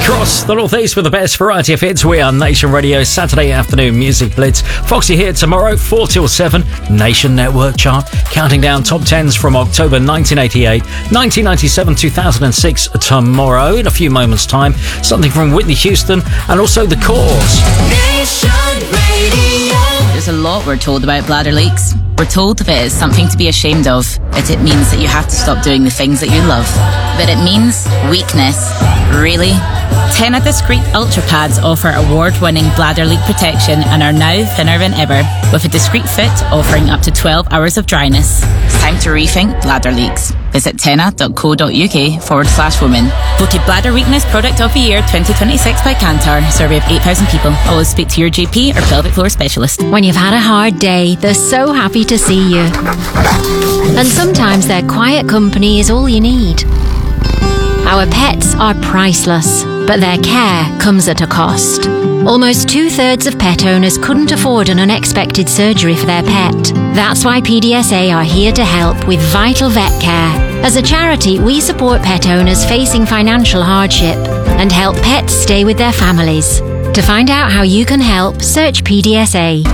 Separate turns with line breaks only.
Across the Northeast with the best variety of hits, we are Nation Radio's Saturday afternoon music blitz. Foxy here tomorrow, 4 till 7, Nation Network chart, counting down top 10s from October 1988, 1997, 2006 tomorrow. In a few moments' time, something from Whitney Houston and also The Cause.
Nation Radio.
There's a lot we're told about bladder leaks. We're told if it is something to be ashamed of, that it means that you have to stop doing the things that you love. But it means weakness. Really? Tena Discreet Ultra Pads offer award-winning bladder leak protection and are now thinner than ever, with a discreet fit offering up to 12 hours of dryness. It's time to rethink bladder leaks. Visit tena.co.uk/women. Voted Bladder Weakness Product of the Year 2026 by Kantar. Survey of 8,000 people. Always speak to your GP or pelvic floor specialist.
When you've had a hard day, they're so happy to see you. And sometimes their quiet company is all you need. Our pets are priceless, but their care comes at a cost. Almost 2/3 of pet owners couldn't afford an unexpected surgery for their pet. That's why PDSA are here to help with Vital Vet Care. As a charity, we support pet owners facing financial hardship and help pets stay with their families. To find out how you can help, search PDSA.